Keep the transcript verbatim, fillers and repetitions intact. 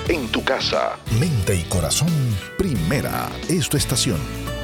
en tu casa. Mente y corazón, Primera es tu estación.